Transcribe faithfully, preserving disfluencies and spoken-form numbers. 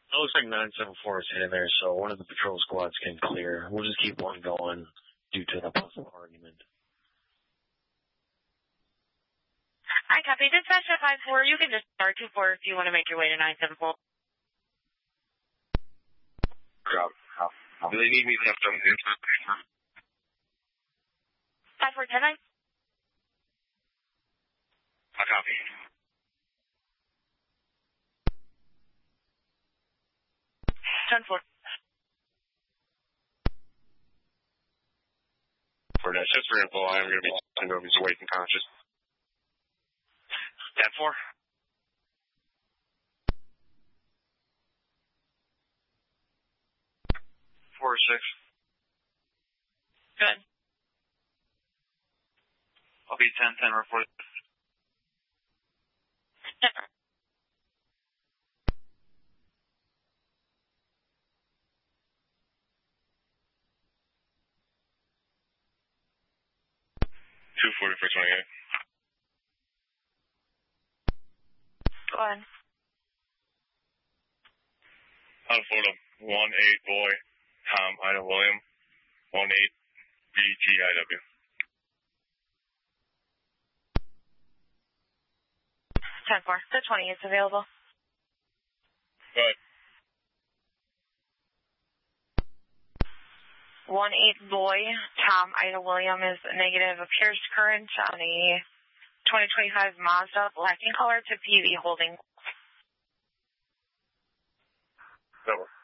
It looks like nine seven four is in there, so one of the patrol squads can clear. We'll just keep one going due to the possible argument. I copy. Dispatch at five four. You can just start two four if you want to make your way to nine seven four. Drop. Do they need me to have some information? five four ten nine. I copy. ten four. For that, just for info, I am going to be sending over he's awake and conscious. ten four. four six. Good. I'll be ten ten report. two forty-four twenty-eight. Go ahead. On Florida, one eight boy, Tom Ida William, one eight B T I W. ten four. The twenty is available. Good. one eight boy, Tom Ida William is negative. Appears current on a twenty twenty-five Mazda, black in color to P V holding. Over.